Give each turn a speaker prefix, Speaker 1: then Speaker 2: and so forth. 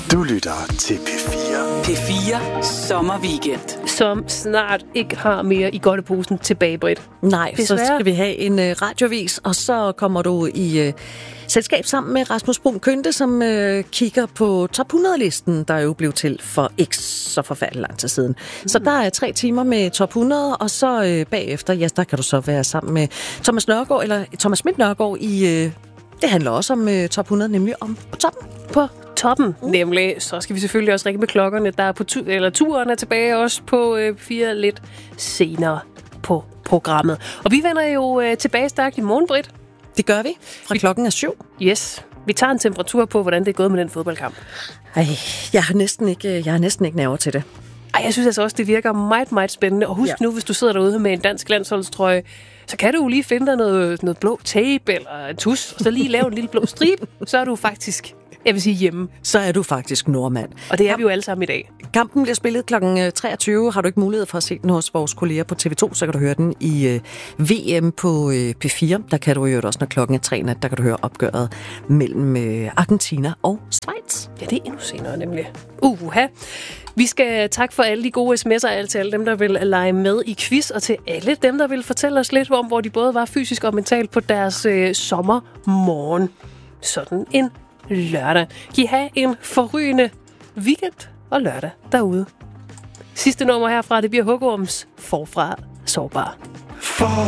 Speaker 1: Du lytter til P4.
Speaker 2: P4 Sommerweekend.
Speaker 3: Som snart ikke har mere i godteposen tilbage, Britt.
Speaker 4: Nej,
Speaker 3: Desværre.
Speaker 4: så skal vi have en radiovis, og så kommer du i selskab sammen med Rasmus Brun Kønte, som kigger på top 100-listen, der jo blev til for ikke så forfærdelig lang tid siden. Så der er 3 timer med top 100, og så bagefter, ja, der kan du så være sammen med Thomas Nørgaard, eller Thomas Schmidt Nørgaard i... det handler også om top 100, nemlig om på toppen.
Speaker 3: På toppen, nemlig. Så skal vi selvfølgelig også ringe med klokkerne, der er på turen er tilbage også på 4 lidt senere på programmet. Og vi vender jo tilbage stærkt i morgen, Britt.
Speaker 4: Det gør vi, fra klokken er 7.
Speaker 3: Yes. Vi tager en temperatur på, hvordan det er gået med den fodboldkamp.
Speaker 4: Ej, jeg har næsten ikke nerver til det.
Speaker 3: Ej, jeg synes altså også, det virker meget, meget spændende. Og husk nu, hvis du sidder derude med en dansk landsholdstrøje, så kan du jo lige finde dig noget blå tape eller en tus, og så lige lave en lille blå stribe, så er du faktisk, jeg vil sige, hjemme.
Speaker 4: Så er du faktisk nordmand.
Speaker 3: Og det er vi jo alle sammen i dag.
Speaker 4: Kampen bliver spillet kl. 23. Har du ikke mulighed for at se den hos vores kolleger på TV2, så kan du høre den i VM på P4. Der kan du jo også, når klokken er 3, der kan du høre opgøret mellem Argentina og Schweiz.
Speaker 3: Ja, det er endnu senere nemlig. Uha. Vi skal takke for alle de gode sms'er, til alle dem, der vil lege med i quiz, og til alle dem, der vil fortælle os lidt om, hvor de både var fysisk og mentalt på deres sommermorgen. Sådan en lørdag. Kan I have en forrygende weekend og lørdag derude. Sidste nummer herfra, det bliver Hugorms Forfra Sårbar.